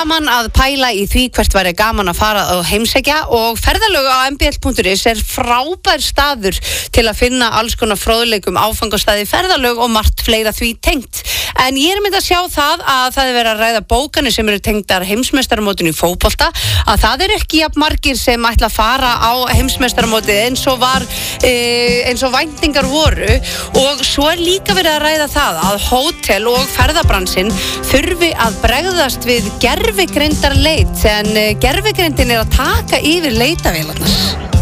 gaman að pæla í því hvert væri gaman að fara á heimsækja og ferðalög á mbl.is frábær staður til að finna alls konar fróðleikum áfangastæði ferðalög og margt fleira því tengt. En ég myndi að sjá það að það verið að ræða bókanir sem eru tengdar heimsmeistaramótinu í fótbolta, að það ekki jafn margir sem ætla að fara á heimsmeistaramótið eins og væntingar voru, og svo líka verið að ræða það að hótel- og ferðabransinn þurfi að bregðast við gervigreindar leit, en gervigreindin að taka yfir leitavélarnar.